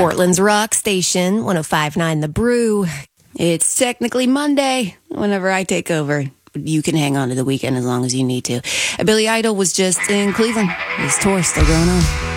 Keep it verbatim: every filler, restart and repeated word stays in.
Portland's Rock Station, one oh five point nine The Brew. It's technically Monday whenever I take over. You can hang on to the weekend as long as you need to. Billy Idol was just in Cleveland. His tour still going on.